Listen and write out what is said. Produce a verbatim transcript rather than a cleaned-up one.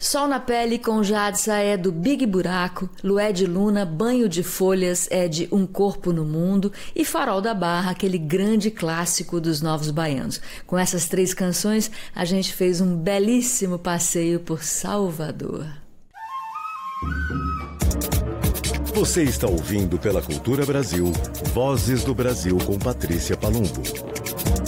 Sol na Pele com Jadsa é do Big Buraco, Lué de Luna, Banho de Folhas é de Um Corpo no Mundo e Farol da Barra, aquele grande clássico dos Novos Baianos. Com essas três canções, a gente fez um belíssimo passeio por Salvador. Você está ouvindo pela Cultura Brasil, Vozes do Brasil com Patrícia Palumbo.